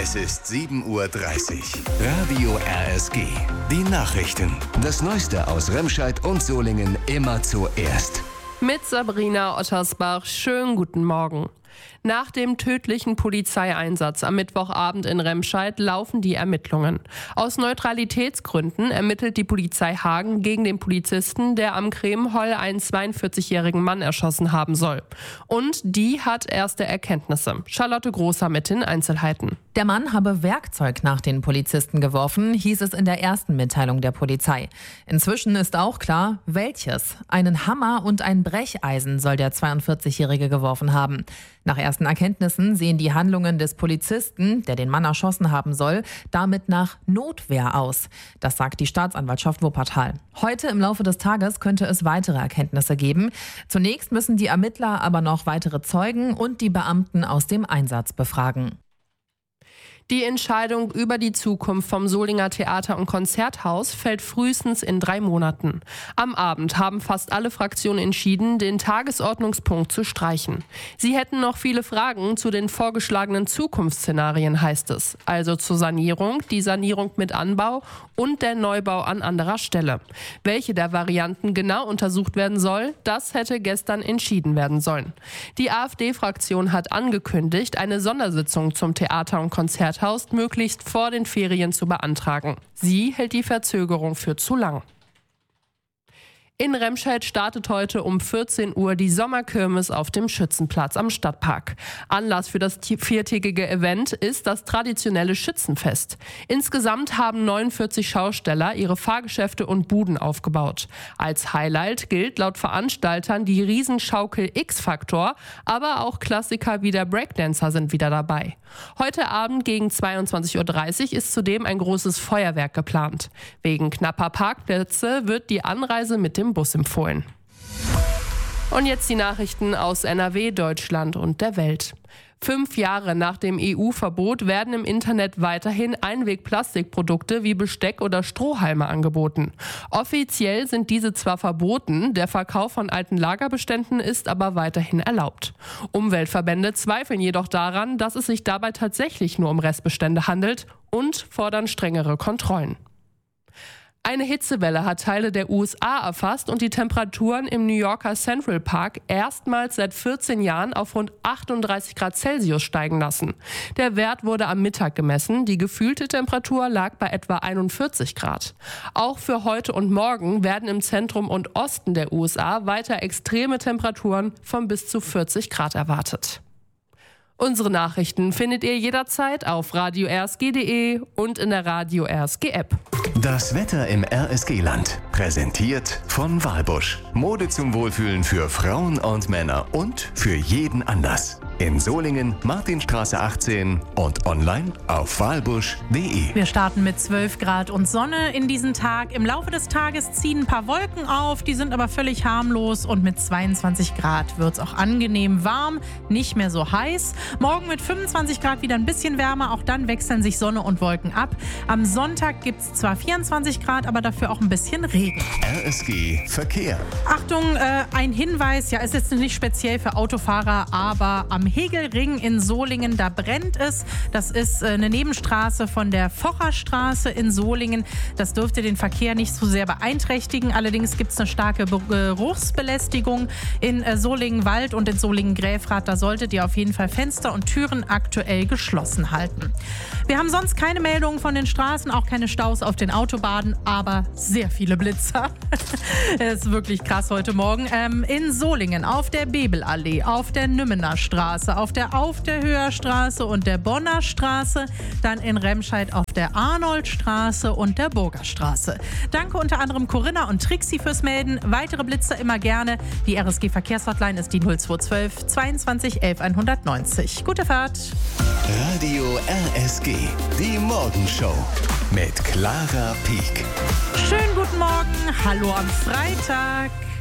Es ist 7:30 Uhr. Radio RSG. Die Nachrichten. Das Neueste aus Remscheid und Solingen immer zuerst. Mit Sabrina Ottersbach. Schönen guten Morgen. Nach dem tödlichen Polizeieinsatz am Mittwochabend in Remscheid laufen die Ermittlungen. Aus Neutralitätsgründen ermittelt die Polizei Hagen gegen den Polizisten, der am Kremenhol einen 42-jährigen Mann erschossen haben soll. Und die hat erste Erkenntnisse. Charlotte Großer mit den Einzelheiten. Der Mann habe Werkzeug nach den Polizisten geworfen, hieß es in der ersten Mitteilung der Polizei. Inzwischen ist auch klar, welches. Einen Hammer und ein Brecheisen soll der 42-Jährige geworfen haben. Nach ersten Erkenntnissen sehen die Handlungen des Polizisten, der den Mann erschossen haben soll, damit nach Notwehr aus. Das sagt die Staatsanwaltschaft Wuppertal. Heute im Laufe des Tages könnte es weitere Erkenntnisse geben. Zunächst müssen die Ermittler aber noch weitere Zeugen und die Beamten aus dem Einsatz befragen. Die Entscheidung über die Zukunft vom Solinger Theater- und Konzerthaus fällt frühestens in 3 Monaten. Am Abend haben fast alle Fraktionen entschieden, den Tagesordnungspunkt zu streichen. Sie hätten noch viele Fragen zu den vorgeschlagenen Zukunftsszenarien, heißt es. Also zur Sanierung, die Sanierung mit Anbau und der Neubau an anderer Stelle. Welche der Varianten genau untersucht werden soll, das hätte gestern entschieden werden sollen. Die AfD-Fraktion hat angekündigt, eine Sondersitzung zum Theater- und Konzerthaus möglichst vor den Ferien zu beantragen. Sie hält die Verzögerung für zu lang. In Remscheid startet heute um 14 Uhr die Sommerkirmes auf dem Schützenplatz am Stadtpark. Anlass für das 4-tägige Event ist das traditionelle Schützenfest. Insgesamt haben 49 Schausteller ihre Fahrgeschäfte und Buden aufgebaut. Als Highlight gilt laut Veranstaltern die Riesenschaukel X-Factor, aber auch Klassiker wie der Breakdancer sind wieder dabei. Heute Abend gegen 22:30 Uhr ist zudem ein großes Feuerwerk geplant. Wegen knapper Parkplätze wird die Anreise mit dem Bus empfohlen. Und jetzt die Nachrichten aus NRW, Deutschland und der Welt. 5 Jahre nach dem EU-Verbot werden im Internet weiterhin Einwegplastikprodukte wie Besteck oder Strohhalme angeboten. Offiziell sind diese zwar verboten, der Verkauf von alten Lagerbeständen ist aber weiterhin erlaubt. Umweltverbände zweifeln jedoch daran, dass es sich dabei tatsächlich nur um Restbestände handelt und fordern strengere Kontrollen. Eine Hitzewelle hat Teile der USA erfasst und die Temperaturen im New Yorker Central Park erstmals seit 14 Jahren auf rund 38 Grad Celsius steigen lassen. Der Wert wurde am Mittag gemessen. Die gefühlte Temperatur lag bei etwa 41 Grad. Auch für heute und morgen werden im Zentrum und Osten der USA weiter extreme Temperaturen von bis zu 40 Grad erwartet. Unsere Nachrichten findet ihr jederzeit auf radio-rsg.de und in der Radio RSG App. Das Wetter im RSG-Land. Präsentiert von Walbusch. Mode zum Wohlfühlen für Frauen und Männer und für jeden Anlass. In Solingen, Martinstraße 18 und online auf walbusch.de. Wir starten mit 12 Grad und Sonne in diesen Tag. Im Laufe des Tages ziehen ein paar Wolken auf, die sind aber völlig harmlos und mit 22 Grad wird es auch angenehm warm, nicht mehr so heiß. Morgen mit 25 Grad wieder ein bisschen wärmer, auch dann wechseln sich Sonne und Wolken ab. Am Sonntag gibt es zwar 24 Grad, aber dafür auch ein bisschen Regen. RSG Verkehr. Achtung, ein Hinweis, ja, ist jetzt nicht speziell für Autofahrer, aber am Hegelring in Solingen, da brennt es. Das ist eine Nebenstraße von der Focherstraße in Solingen. Das dürfte den Verkehr nicht so sehr beeinträchtigen. Allerdings gibt es eine starke Geruchsbelästigung in Solingen-Wald und in Solingen-Gräfrath. Da solltet ihr auf jeden Fall Fenster und Türen aktuell geschlossen halten. Wir haben sonst keine Meldungen von den Straßen, auch keine Staus auf den Autobahnen, aber sehr viele Blitzer. Es ist wirklich krass heute Morgen. In Solingen auf der Bebelallee, auf der Nümmener Straße, auf der Aufderhöher Straße und der Bonner Straße, dann in Remscheid auf der Arnoldstraße und der Burger Straße. Danke unter anderem Corinna und Trixi fürs Melden. Weitere Blitzer immer gerne. Die RSG Verkehrshotline ist die 0212 22 11 190. Gute Fahrt. Radio RSG, die Morgenshow mit Clara Pieck. Schönen guten Morgen. Hallo am Freitag.